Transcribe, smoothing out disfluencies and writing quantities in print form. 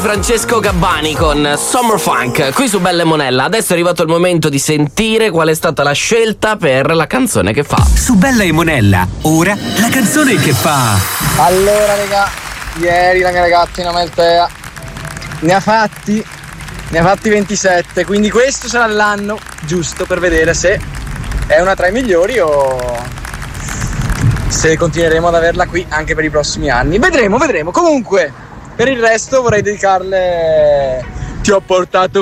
Francesco Gabbani con Summer Funk qui su Bella e Monella. Adesso è arrivato il momento di sentire qual è stata la scelta per la canzone che fa. Su Bella e Monella, ora la canzone che fa. Allora raga, ieri la mia ragazzina Meltea ne ha fatti 27, quindi questo sarà l'anno giusto per vedere se è una tra i migliori o se continueremo ad averla qui anche per i prossimi anni. Vedremo. Comunque per il resto vorrei dedicarle Ti ho portato